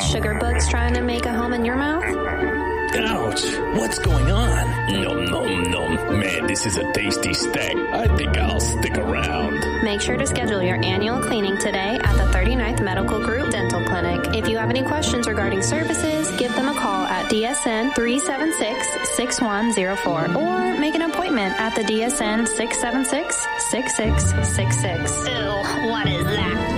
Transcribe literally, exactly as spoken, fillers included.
sugar bugs trying to make a home in your mouth? Ouch! What's going on? Nom nom nom. Man, this is a tasty snack. I think I'll stick around. Make sure to schedule your annual cleaning today at the thirty-ninth Medical Group Dental Clinic. If you have any questions regarding services, give them a call at D S N three seven six, six one zero four or make an appointment at the D S N six seven six, six six six six. Ew, what is that?